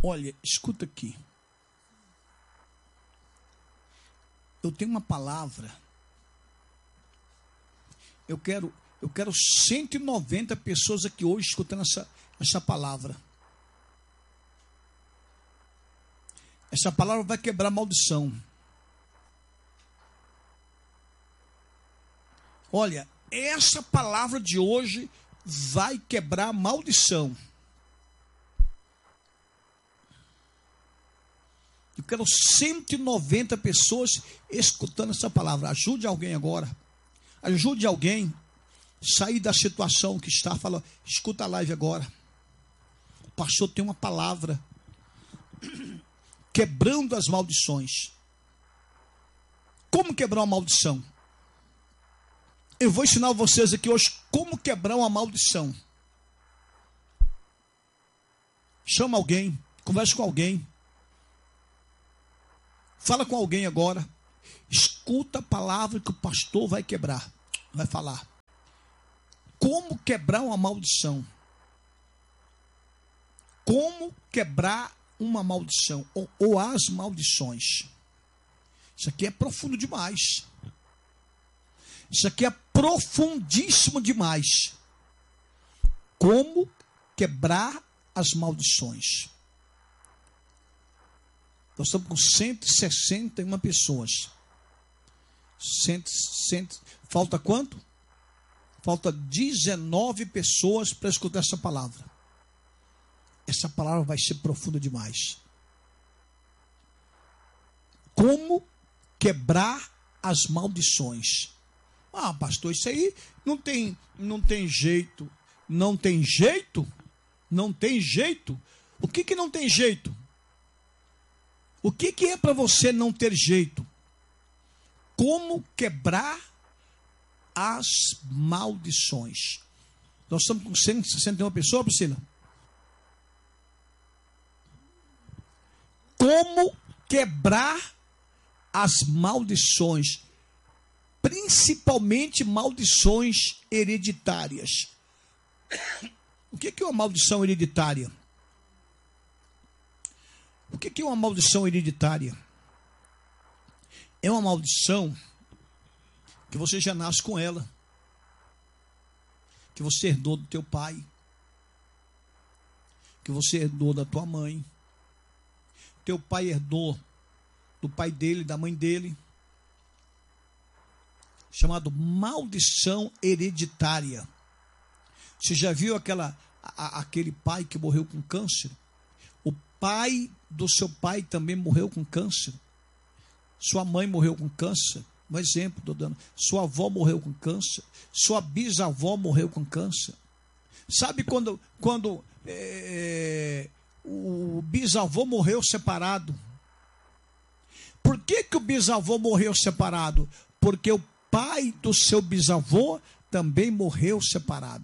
Olha, escuta aqui. Eu tenho uma palavra. Eu quero 190 pessoas aqui hoje escutando essa palavra. Essa palavra vai quebrar maldição. Olha, essa palavra de hoje vai quebrar maldição. Eu quero 190 pessoas escutando essa palavra. Ajude alguém agora. Ajude alguém a sair da situação que está. Fala, escuta a live agora. O pastor tem uma palavra quebrando as maldições. Como quebrar uma maldição? Eu vou ensinar vocês aqui hoje como quebrar uma maldição. Chama alguém, converse com alguém. Fala com alguém agora. Escuta a palavra que o pastor vai quebrar. Vai falar. Como quebrar uma maldição? Como quebrar uma maldição? Ou as maldições. Isso aqui é profundo demais. Isso aqui é profundíssimo demais. Como quebrar as maldições? Nós estamos com 161 pessoas. Falta quanto? Falta 19 pessoas para escutar essa palavra. Essa palavra vai ser profunda demais. Como quebrar as maldições? Ah, pastor, isso aí não tem jeito. Não tem jeito? Não tem jeito? O que não tem jeito? O que é para você não ter jeito? Como quebrar as maldições? Nós estamos com 161 pessoas, Priscila. Como quebrar as maldições? Principalmente maldições hereditárias. O que é uma maldição hereditária? O que é uma maldição hereditária? É uma maldição que você já nasce com ela. Que você herdou do teu pai. Que você herdou da tua mãe. Teu pai herdou do pai dele, da mãe dele. Chamado maldição hereditária. Você já viu aquele pai que morreu com câncer? O pai do seu pai também morreu com câncer. Sua mãe morreu com câncer. Um exemplo, estou dando. Sua avó morreu com câncer. Sua bisavó morreu com câncer. Sabe quando o bisavô morreu separado? Por que o bisavô morreu separado? Porque o pai do seu bisavô também morreu separado.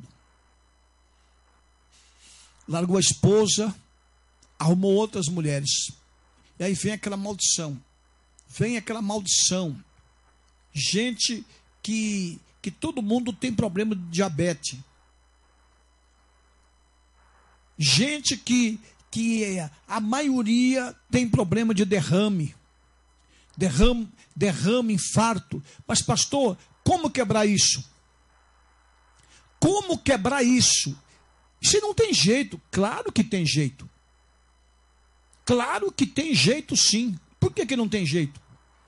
Largou a esposa, arrumou outras mulheres. E aí vem aquela maldição. Vem aquela maldição. Gente que todo mundo tem problema de diabetes. Gente que a maioria tem problema de derrame, infarto. Mas pastor, como quebrar isso? Como quebrar isso? Isso não tem jeito. Claro que tem jeito. Claro que tem jeito sim. Por que não tem jeito?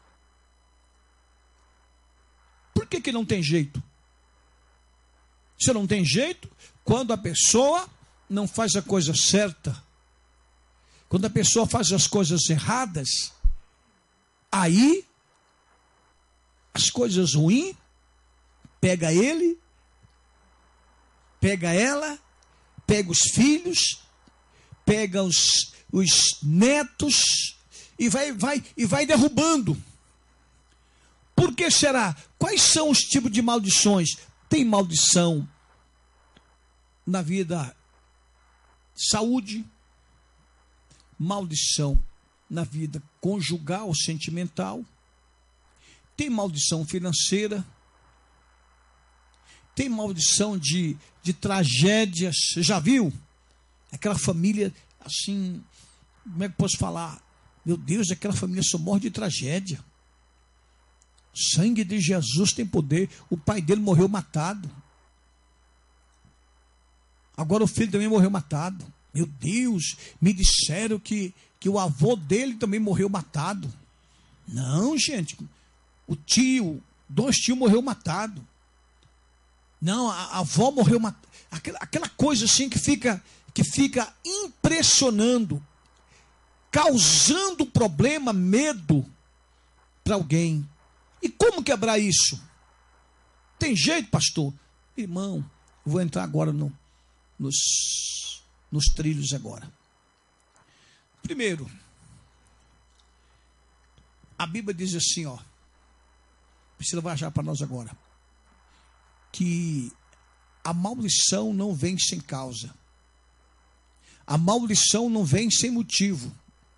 Por que não tem jeito? Se não tem jeito, quando a pessoa não faz a coisa certa, quando a pessoa faz as coisas erradas, aí as coisas ruins pega ele, pega ela, pega os filhos, pega os netos e vai derrubando. Por que será? Quais são os tipos de maldições? Tem maldição na vida saúde, maldição na vida conjugal, sentimental, tem maldição financeira, tem maldição de tragédias. Você já viu? Aquela família assim, como é que posso falar? Meu Deus, aquela família só morre de tragédia. O sangue de Jesus tem poder. O pai dele morreu matado. Agora o filho também morreu matado. Meu Deus, me disseram que o avô dele também morreu matado. Não, gente. O tio, 2 tios morreu matado. Não, a avó morreu matada. Aquela coisa assim que fica impressionando, causando problema, medo para alguém. E como quebrar isso? Tem jeito, pastor? Irmão, eu vou entrar agora nos trilhos agora. Primeiro, a Bíblia diz assim, ó, Priscila vai achar para nós agora, que a maldição não vem sem causa. A maldição não vem sem motivo.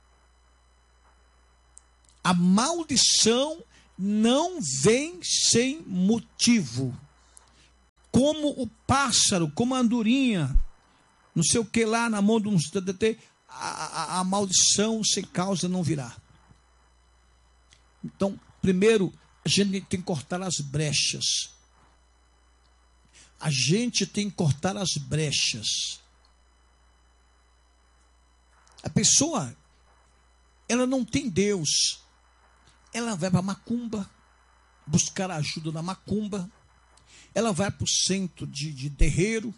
A maldição não vem sem motivo. Como o pássaro, como a andorinha, não sei o que lá na mão de uns TDT, a maldição sem causa não virá. Então, primeiro, a gente tem que cortar as brechas. A gente tem que cortar as brechas. A pessoa, ela não tem Deus. Ela vai para a macumba, buscar ajuda na macumba. Ela vai para o centro de terreiro.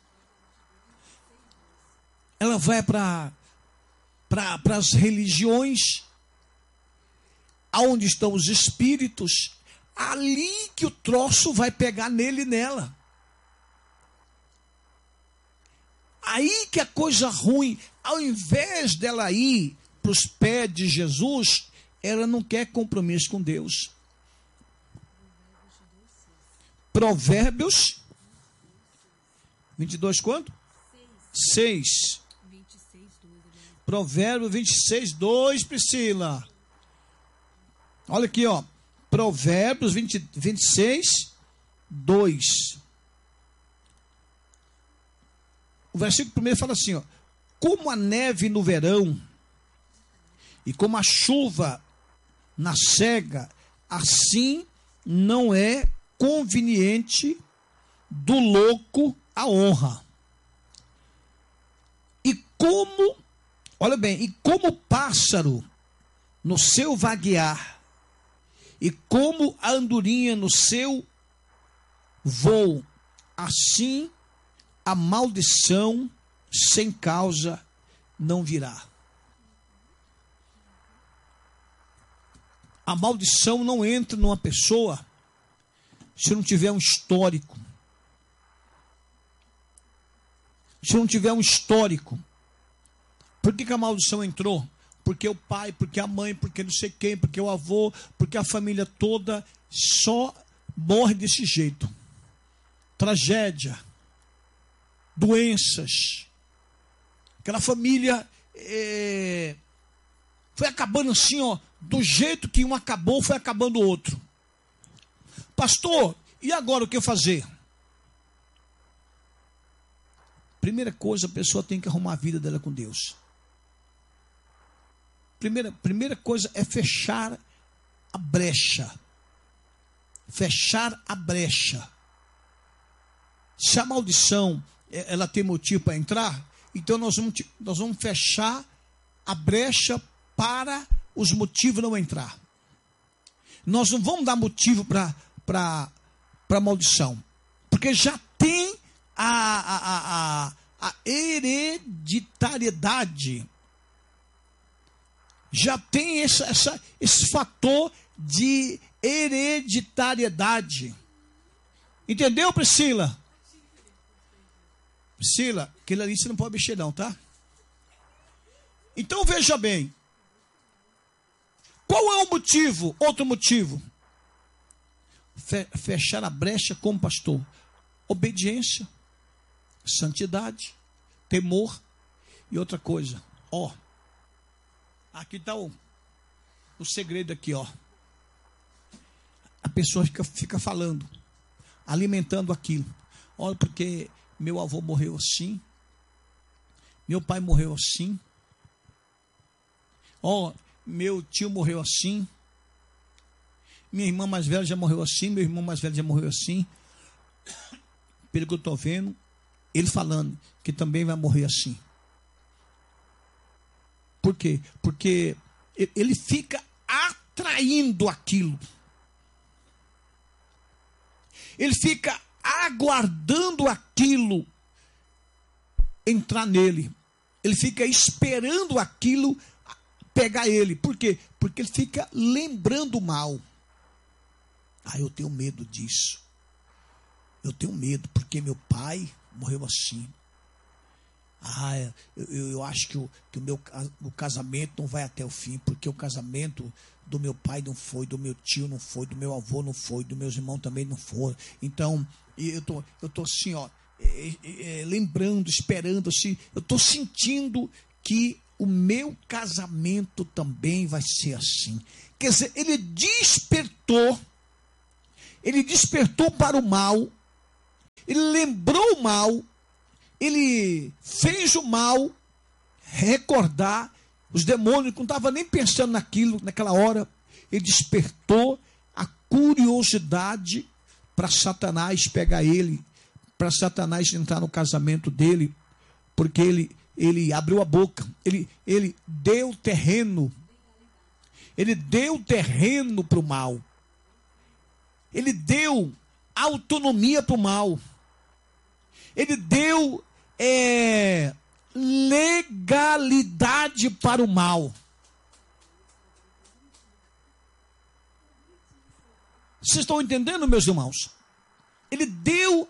Ela vai para as religiões, aonde estão os espíritos. Ali que o troço vai pegar nele e nela. Aí que a coisa ruim, ao invés dela ir para os pés de Jesus, ela não quer compromisso com Deus. Provérbios 22, quanto? 6. Provérbios 26, 2, Priscila. Olha aqui, ó. Provérbios 26, 2. O versículo 1 fala assim, ó: como a neve no verão e como a chuva na cega, assim não é conveniente do louco a honra. E como, olha bem, e como o pássaro no seu vaguear, e como a andorinha no seu voo, assim a maldição sem causa não virá. A maldição não entra numa pessoa se não tiver um histórico. Se não tiver um histórico. Por que a maldição entrou? Porque o pai, porque a mãe, porque não sei quem, porque o avô, porque a família toda só morre desse jeito. Tragédia. Doenças. Aquela família foi acabando assim, ó, do jeito que um acabou, foi acabando o outro. Pastor, e agora o que fazer? Primeira coisa, a pessoa tem que arrumar a vida dela com Deus. Primeira coisa é fechar a brecha. Fechar a brecha. Se a maldição ela tem motivo para entrar, então nós vamos fechar a brecha para os motivos não entrar. Nós não vamos dar motivo para maldição, porque já tem a hereditariedade, já tem esse fator de hereditariedade. Entendeu, Priscila? Priscila, aquele ali você não pode mexer não, tá? Então veja bem. Qual é o motivo? Outro motivo. Fechar a brecha como pastor. Obediência, santidade, temor e outra coisa. Ó, aqui está o segredo aqui, ó. A pessoa fica falando, alimentando aquilo. Olha, porque meu avô morreu assim, meu pai morreu assim, Ó, meu tio morreu assim, minha irmã mais velha já morreu assim, meu irmão mais velho já morreu assim. Pelo que eu estou vendo, ele falando que também vai morrer assim. Por quê? Porque ele fica atraindo aquilo. Ele fica aguardando aquilo entrar nele. Ele fica esperando aquilo pegar ele. Por quê? Porque ele fica lembrando o mal. Eu tenho medo disso. Eu tenho medo porque meu pai morreu assim. Eu acho que o casamento não vai até o fim, porque o casamento do meu pai não foi, do meu tio não foi, do meu avô não foi, dos meus irmãos também não foram. Então, eu tô assim, ó, lembrando, esperando, assim, eu estou sentindo que o meu casamento também vai ser assim. Quer dizer, ele despertou para o mal, ele lembrou o mal, ele fez o mal recordar. Os demônios não estavam nem pensando naquilo, naquela hora. Ele despertou a curiosidade para Satanás pegar ele, para Satanás entrar no casamento dele, porque ele abriu a boca, ele deu terreno, para o mal, ele deu autonomia para o mal, ele deu legalidade para o mal. Vocês estão entendendo, meus irmãos? Ele deu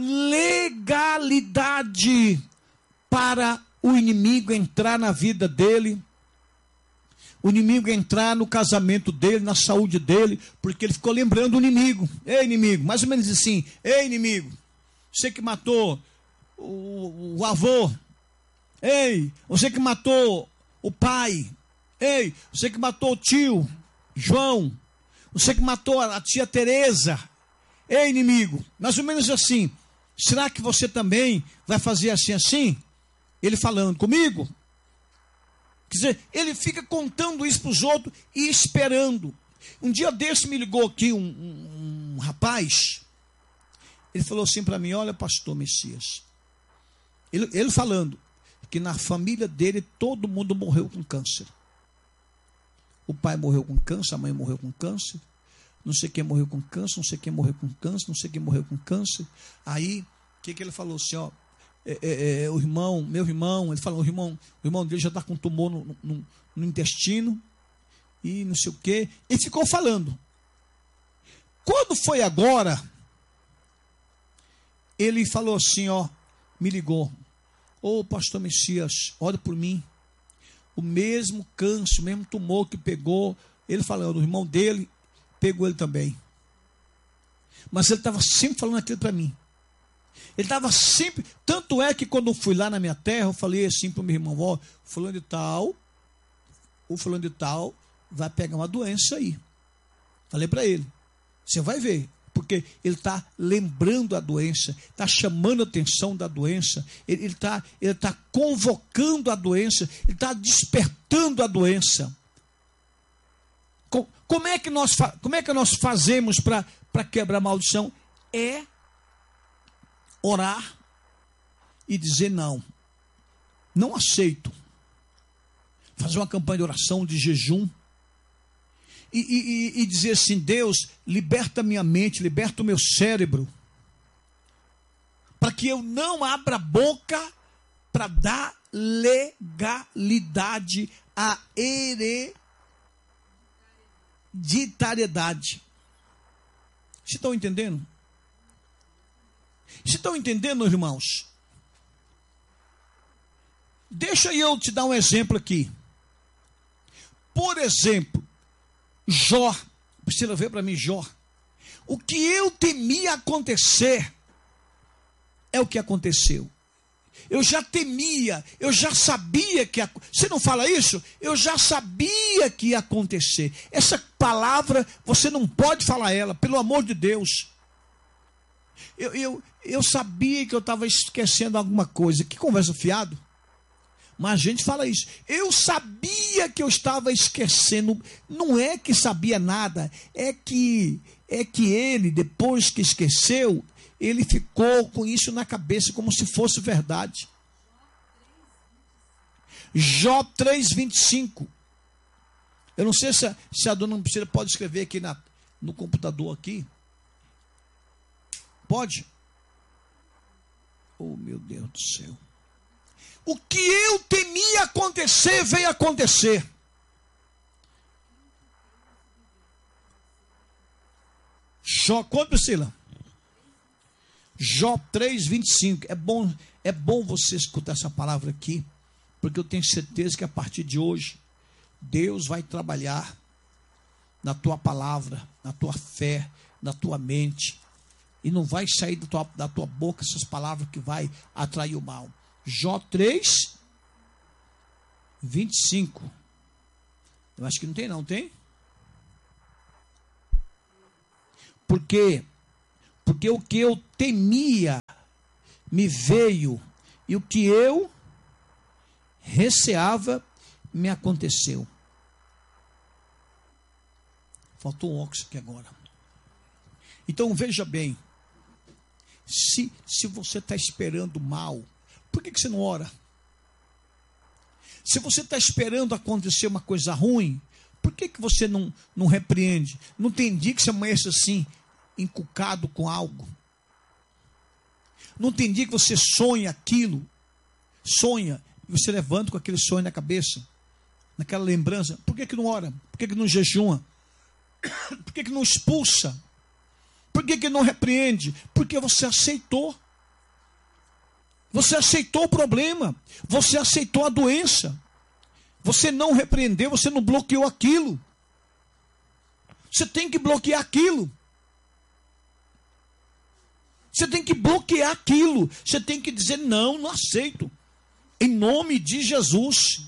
legalidade para o inimigo entrar na vida dele, o inimigo entrar no casamento dele, na saúde dele, porque ele ficou lembrando o inimigo. Ei, inimigo, mais ou menos assim, ei, inimigo, você que matou o avô, ei, você que matou o pai, ei, você que matou o tio João, você que matou a tia Teresa, ei, inimigo, mais ou menos assim, será que você também vai fazer assim? Ele falando comigo. Quer dizer, ele fica contando isso para os outros e esperando. Um dia desse me ligou aqui um rapaz, ele falou assim para mim: olha, pastor Messias, ele falando que na família dele todo mundo morreu com câncer. O pai morreu com câncer, a mãe morreu com câncer, não sei quem morreu com câncer, não sei quem morreu com câncer, não sei quem morreu com câncer. Aí, o que ele falou assim, ó, meu irmão, ele falou, o irmão dele já está com tumor no intestino, e não sei o quê. Ele ficou falando. Quando foi agora, ele falou assim, ó, me ligou: ô pastor Messias, ora por mim. O mesmo câncer, o mesmo tumor que pegou, ele falando, o irmão dele pegou ele também. Mas ele estava sempre falando aquilo para mim. Ele estava sempre, tanto é que quando eu fui lá na minha terra, eu falei assim para o meu irmão: ó, fulano de tal vai pegar uma doença aí. Falei para ele, você vai ver, porque ele está lembrando a doença, está chamando a atenção da doença, ele está convocando a doença, ele está despertando a doença. Como é que nós fazemos para quebrar a maldição? É orar e dizer não aceito. Fazer uma campanha de oração, de jejum, e dizer assim: Deus, liberta minha mente, liberta o meu cérebro, para que eu não abra a boca para dar legalidade à hereditariedade. Vocês estão entendendo? Vocês estão entendendo, irmãos? Deixa eu te dar um exemplo aqui. Por exemplo, Jó. Precisa ver para mim Jó. O que eu temia acontecer é o que aconteceu. Eu já temia, eu já sabia que... Você não fala isso? Eu já sabia que ia acontecer. Essa palavra, você não pode falar ela, pelo amor de Deus. Eu sabia que eu estava esquecendo alguma coisa. Que conversa fiado. Mas a gente fala isso. Eu sabia que eu estava esquecendo. Não é que sabia nada. É que ele, depois que esqueceu, ele ficou com isso na cabeça como se fosse verdade. Jó 3:25. Eu não sei se a dona Priscila pode escrever aqui no computador aqui. Pode? Oh, meu Deus do céu. O que eu temia acontecer, veio acontecer. Jó, quanto, Priscila? Jó 3:25. É bom você escutar essa palavra aqui, porque eu tenho certeza que a partir de hoje, Deus vai trabalhar na tua palavra, na tua fé, na tua mente. E não vai sair da tua boca essas palavras que vai atrair o mal. Jó 3:25. Eu acho que não tem não, tem? Porque o que eu temia me veio, e o que eu receava me aconteceu. Faltou um óculos aqui agora. Então veja bem, se você está esperando mal, por que você não ora? Se você está esperando acontecer uma coisa ruim, por que você não repreende? Não tem dia que você amanheça assim, encucado com algo? Não tem dia que você sonha aquilo, sonha, e você levanta com aquele sonho na cabeça, naquela lembrança? Por que não ora? Por que não jejuma? Por que não expulsa? Por que não repreende? Porque você aceitou. Você aceitou o problema. Você aceitou a doença. Você não repreendeu, você não bloqueou aquilo. Você tem que bloquear aquilo. Você tem que bloquear aquilo. Você tem que dizer, não aceito. Em nome de Jesus.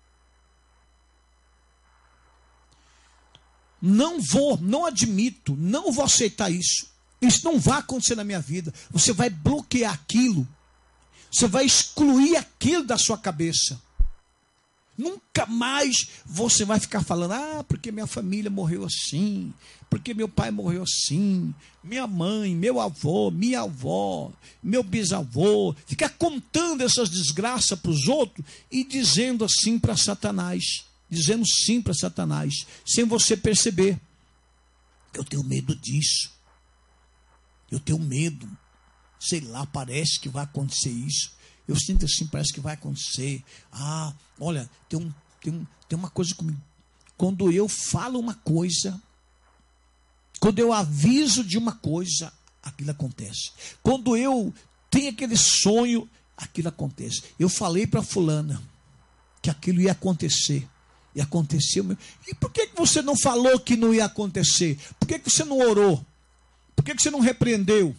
Não admito, não vou aceitar isso. Isso não vai acontecer na minha vida. Você vai bloquear aquilo. Você vai excluir aquilo da sua cabeça. Nunca mais você vai ficar falando, porque minha família morreu assim, porque meu pai morreu assim, minha mãe, meu avô, minha avó, meu bisavô. Ficar contando essas desgraças para os outros e dizendo assim para Satanás. Dizendo sim para Satanás, sem você perceber. Eu tenho medo disso. Eu tenho medo. Sei lá, parece que vai acontecer isso. Eu sinto assim, parece que vai acontecer. Olha, tem uma coisa comigo. Quando eu falo uma coisa, quando eu aviso de uma coisa, aquilo acontece. Quando eu tenho aquele sonho, aquilo acontece. Eu falei para fulana que aquilo ia acontecer. E aconteceu mesmo. E por que você não falou que não ia acontecer? Por que você não orou? Por que você não repreendeu?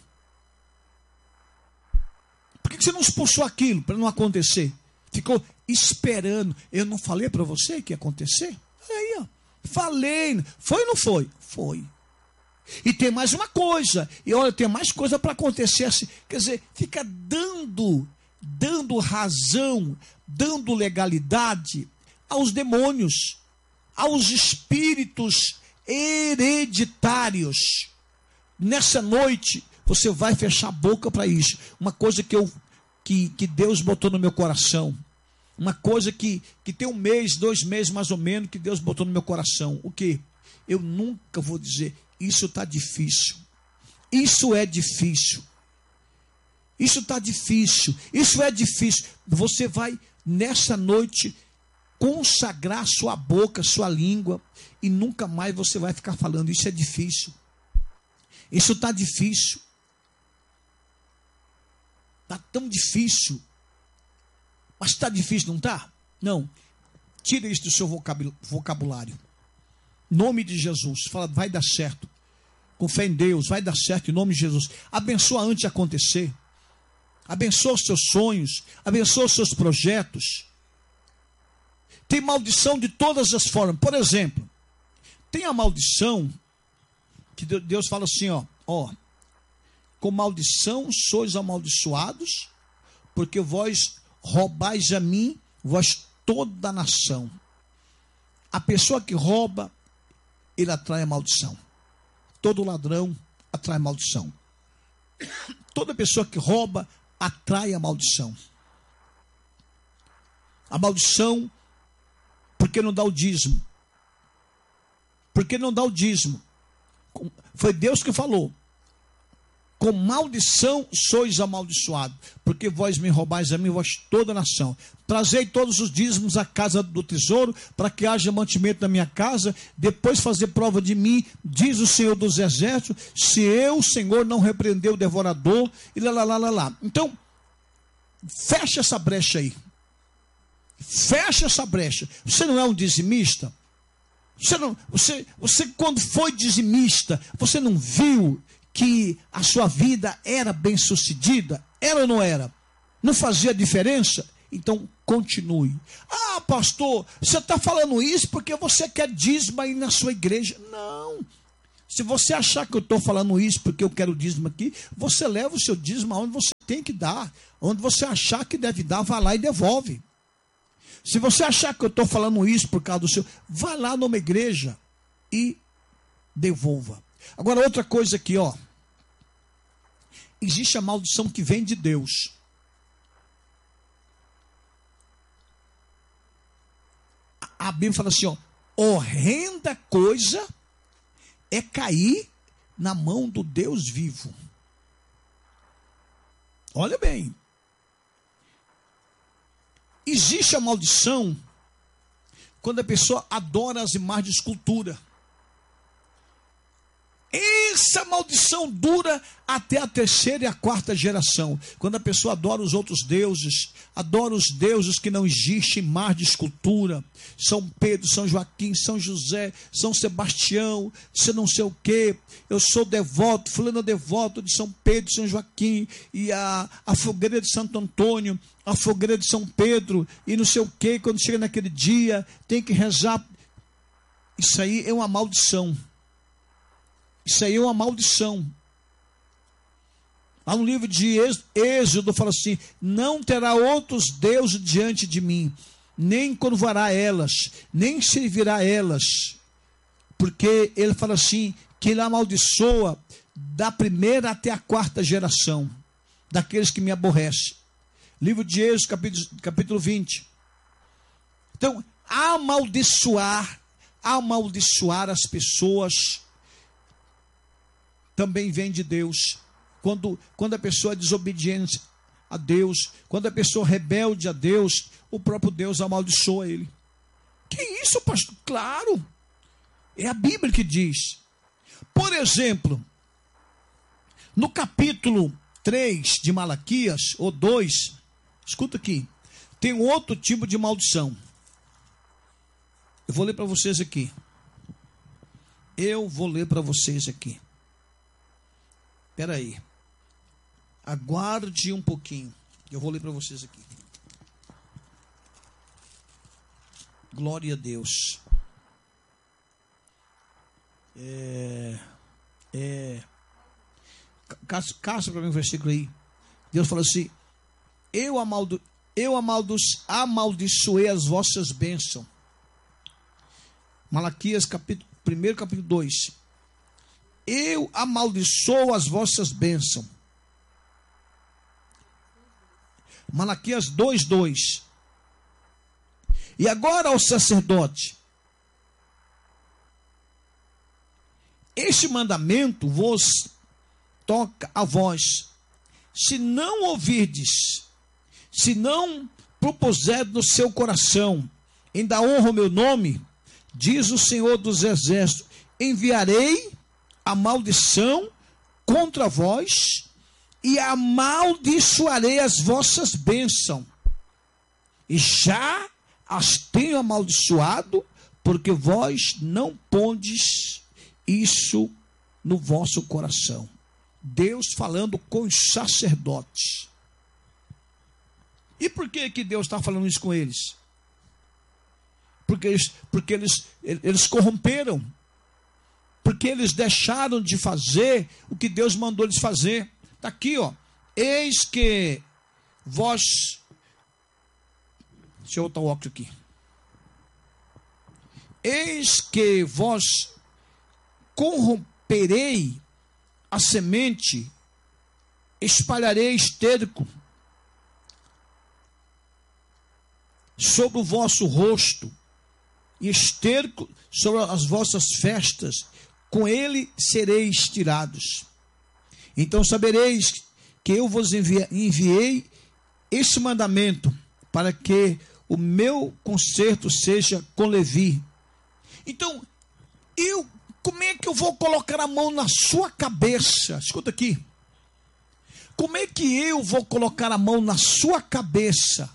Por que você não expulsou aquilo para não acontecer? Ficou esperando. Eu não falei para você que ia acontecer? Aí, ó. Falei. Foi ou não foi? Foi. E tem mais uma coisa. E olha, tem mais coisa para acontecer assim. Quer dizer, fica dando razão, dando legalidade aos demônios, aos espíritos hereditários. Nessa noite, você vai fechar a boca para isso. Uma coisa que Deus botou no meu coração. Uma coisa que tem 1 mês, 2 meses mais ou menos, que Deus botou no meu coração. O quê? Eu nunca vou dizer, isso está difícil. Isso é difícil. Isso está difícil. Isso é difícil. Você vai, nessa noite, consagrar sua boca, sua língua, e nunca mais você vai ficar falando, isso é difícil. Isso está difícil. Está tão difícil. Mas está difícil, não está? Não. Tira isso do seu vocabulário. Em nome de Jesus. Fala, vai dar certo. Com fé em Deus, vai dar certo em nome de Jesus. Abençoa antes de acontecer. Abençoa os seus sonhos. Abençoa os seus projetos. Tem maldição de todas as formas. Por exemplo, tem a maldição que Deus fala assim, ó, com maldição sois amaldiçoados, porque vós roubais a mim vós toda a nação. A pessoa que rouba, ele atrai a maldição. Todo ladrão atrai maldição. Toda pessoa que rouba, atrai a maldição. A maldição, porque não dá o dízimo. Porque não dá o dízimo. Foi Deus que falou. Com maldição sois amaldiçoados, porque vós me roubais a mim, vós toda a nação. Trazei todos os dízimos à casa do tesouro, para que haja mantimento na minha casa, depois fazer prova de mim, diz o Senhor dos Exércitos, se eu, Senhor, não repreender o devorador, e lá. Então, fecha essa brecha aí. Fecha essa brecha. Você não é um dizimista? Você quando foi dizimista, você não viu que a sua vida era bem sucedida? Era ou não era? Não fazia diferença? Então continue. Ah, pastor, você está falando isso porque você quer dízimo aí na sua igreja. Não. Se você achar que eu estou falando isso porque eu quero dízimo aqui, você leva o seu dízimo aonde você tem que dar. Onde você achar que deve dar, vai lá e devolve. Se você achar que eu estou falando isso por causa do seu, vá lá numa igreja e devolva. Agora, outra coisa aqui, ó. Existe a maldição que vem de Deus. A Bíblia fala assim, ó. Horrenda coisa é cair na mão do Deus vivo. Olha bem. Existe a maldição quando a pessoa adora as imagens de escultura. Essa maldição dura até a 3ª e a 4ª geração. Quando a pessoa adora os outros deuses, adora os deuses que não existem, imagem de escultura. São Pedro, São Joaquim, São José, São Sebastião, você não sei o quê. Eu sou devoto, fulano é devoto de São Pedro, São Joaquim, e a fogueira de Santo Antônio, a fogueira de São Pedro, e não sei o quê. Quando chega naquele dia, tem que rezar. Isso aí é uma maldição. Isso aí é uma maldição. Há um livro de Êxodo, fala assim, não terá outros deuses diante de mim, nem curvará elas, nem servirá elas. Porque ele fala assim, que ele amaldiçoa da 1ª até a 4ª geração, daqueles que me aborrecem. Livro de Êxodo, capítulo 20. Então, amaldiçoar as pessoas também vem de Deus. Quando a pessoa é desobediente a Deus, quando a pessoa é rebelde a Deus, o próprio Deus amaldiçoa ele. Que isso, pastor? Claro, é a Bíblia que diz. Por exemplo, no capítulo 3 de Malaquias, ou 2, escuta aqui, tem um outro tipo de maldição. Eu vou ler para vocês aqui. Espera aí. Aguarde um pouquinho. Eu vou ler para vocês aqui. Glória a Deus. Caça para mim o versículo aí. Deus fala assim: eu amaldiçoei as vossas bênçãos. Malaquias, primeiro capítulo 2. Eu amaldiçoo as vossas bênçãos. Malaquias 2:2. E agora ao sacerdote: este mandamento vos toca a vós. Se não ouvirdes, se não propuserdes no seu coração, ainda honra o meu nome, diz o Senhor dos Exércitos, enviarei a maldição contra vós e amaldiçoarei as vossas bênçãos. E já as tenho amaldiçoado, porque vós não pondes isso no vosso coração. Deus falando com os sacerdotes. E por que Deus está falando isso com eles? Porque eles corromperam. Porque eles deixaram de fazer o que Deus mandou eles fazer. Está aqui, ó. Eis que vós Deixa eu botar o óculos aqui. Eis que vós corromperei a semente, espalharei esterco sobre o vosso rosto, e esterco sobre as vossas festas, com ele sereis tirados. Então sabereis que eu vos enviei esse mandamento, para que o meu conserto seja com Levi. Então, como é que eu vou colocar a mão na sua cabeça? Escuta aqui. Como é que eu vou colocar a mão na sua cabeça?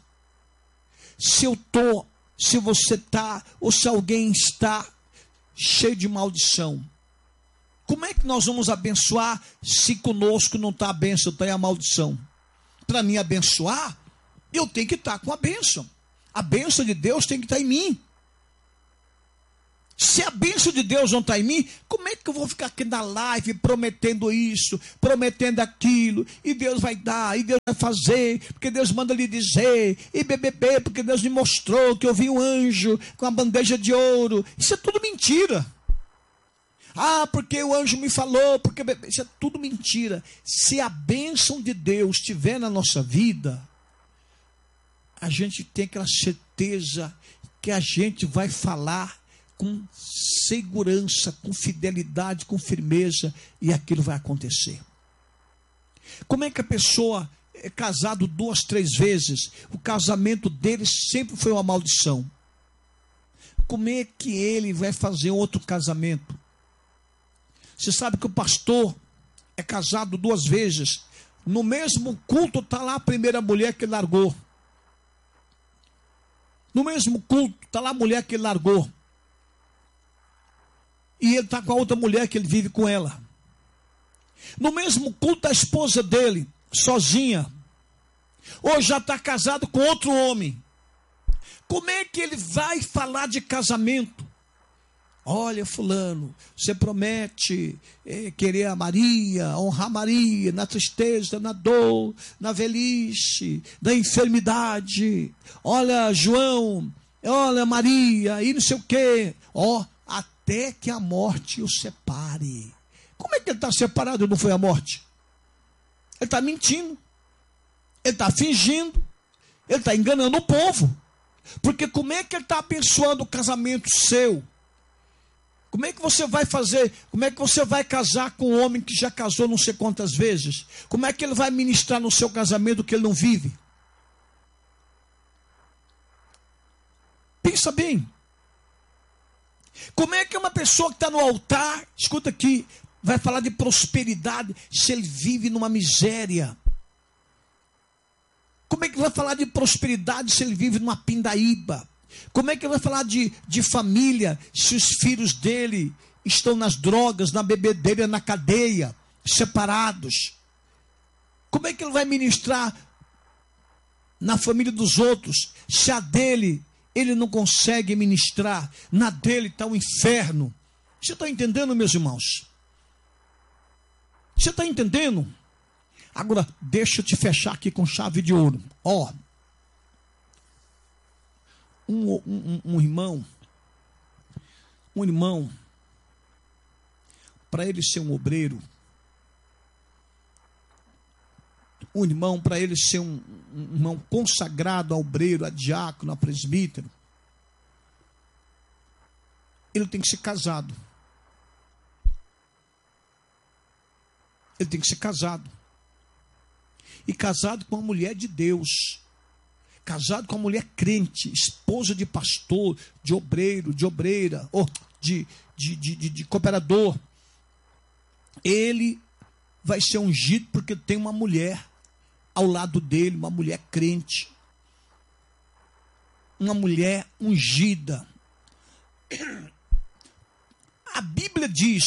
Se você está, ou se alguém está cheio de maldição. Como é que nós vamos abençoar se conosco não está a bênção, está a maldição? Para mim abençoar, eu tenho que estar com a bênção. A bênção de Deus tem que estar em mim. Se a bênção de Deus não está em mim, como é que eu vou ficar aqui na live prometendo isso, prometendo aquilo, e Deus vai dar, e Deus vai fazer, porque Deus manda lhe dizer, e BBB, porque Deus me mostrou que eu vi um anjo com a bandeja de ouro. Isso é tudo mentira. Ah, porque o anjo me falou, porque isso é tudo mentira. Se a bênção de Deus estiver na nossa vida, a gente tem aquela certeza que a gente vai falar com segurança, com fidelidade, com firmeza, e aquilo vai acontecer. Como é que a pessoa é casado 2, 3 vezes, o casamento dele sempre foi uma maldição? Como é que ele vai fazer outro casamento? Você sabe que o pastor é casado 2 vezes, no mesmo culto está lá a primeira mulher que ele largou. No mesmo culto está lá a mulher que ele largou. E ele está com a outra mulher que ele vive com ela. No mesmo culto, a esposa dele, sozinha. Ou já está casado com outro homem. Como é que ele vai falar de casamento? Olha, fulano, você promete querer a Maria, honrar Maria, na tristeza, na dor, na velhice, na enfermidade. Olha, João, olha, Maria, e não sei o quê. Até que a morte o separe. Como é que ele está separado e não foi a morte? Ele está mentindo. Ele está fingindo. Ele está enganando o povo. Porque como é que ele está abençoando o casamento seu? Como é que você vai fazer? Como é que você vai casar com um homem que já casou não sei quantas vezes? Como é que ele vai ministrar no seu casamento que ele não vive? Pensa bem. Como é que uma pessoa que está no altar, escuta aqui, vai falar de prosperidade se ele vive numa miséria? Como é que vai falar de prosperidade se ele vive numa pindaíba? Como é que ele vai falar de família se os filhos dele estão nas drogas, na bebedeira, na cadeia, separados? Como é que ele vai ministrar na família dos outros se a dele ele não consegue ministrar? Na dele está o inferno. Você está entendendo, meus irmãos? Você está entendendo? Agora, deixa eu te fechar aqui com chave de ouro. Um irmão, para ele ser um obreiro, um irmão, para ele ser um irmão consagrado a obreiro, a diácono, a presbítero, ele tem que ser casado. Ele tem que ser casado. E casado com uma mulher de Deus. Casado com uma mulher crente, esposa de pastor, de obreiro, de obreira, ou de cooperador. Ele vai ser ungido porque tem uma mulher ao lado dele, uma mulher crente. Uma mulher ungida. A Bíblia diz: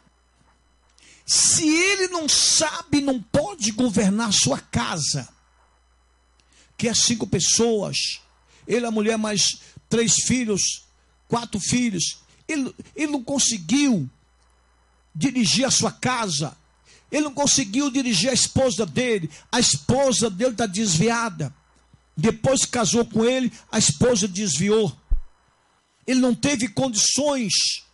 se ele não sabe, não pode governar sua casa, que é 5 pessoas, ele, a mulher, mais 3 filhos, 4 filhos, ele não conseguiu dirigir a sua casa, ele não conseguiu dirigir a esposa dele está desviada, Depois que casou com ele, a esposa desviou. Ele não teve condições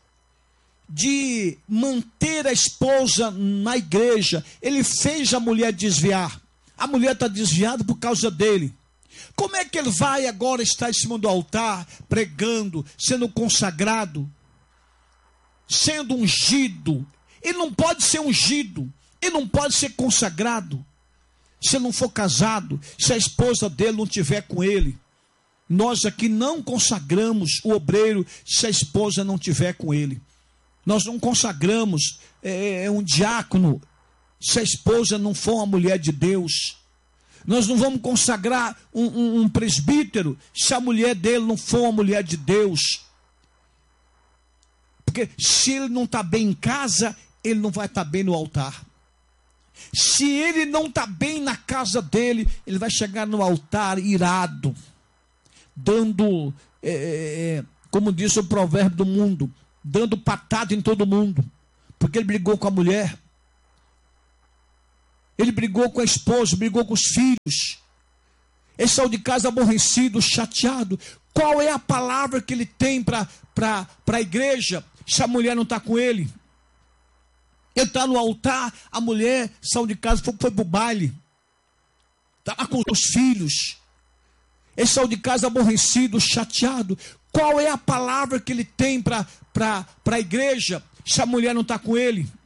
de manter a esposa na igreja. Ele fez a mulher desviar. A mulher está desviada por causa dele. Como é que ele vai agora estar em cima do altar, pregando, sendo consagrado, sendo ungido? Ele não pode ser ungido, ele não pode ser consagrado, se não for casado, se a esposa dele não estiver com ele. Nós aqui não consagramos o obreiro se a esposa não estiver com ele. Nós não consagramos um diácono se a esposa não for uma mulher de Deus. Nós não vamos consagrar um presbítero se a mulher dele não for uma mulher de Deus. Porque se ele não está bem em casa, ele não vai estar bem no altar. Se ele não está bem na casa dele, ele vai chegar no altar irado, dando, como diz o provérbio do mundo, dando patada em todo mundo, porque ele brigou com a mulher, ele brigou com a esposa, brigou com os filhos. Ele saiu de casa aborrecido, chateado. Qual é a palavra que ele tem para a igreja se a mulher não está com ele? Ele está no altar, a mulher saiu de casa, foi para o baile, está lá com os filhos. Ele saiu de casa aborrecido, chateado. Qual é a palavra que ele tem para a igreja se a mulher não está com ele?